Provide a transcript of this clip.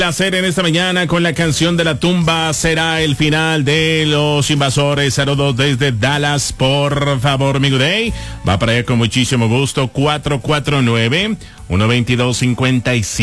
Hacer en esta mañana con la canción de la tumba. Será el final de Los Invasores. Saludos desde Dallas, por favor, mi good day. Va para allá con muchísimo gusto. 449-122-55